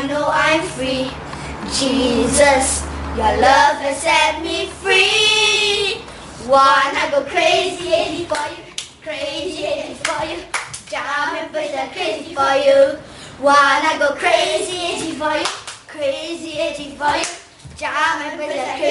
I know I'm free. Jesus, your love has set me free. Wanna go crazy, 80 for you, crazy, 80 for you. Jam and push that crazy for you. Wanna go crazy, 80 for you, crazy, 80 for you. Jam and push that crazy.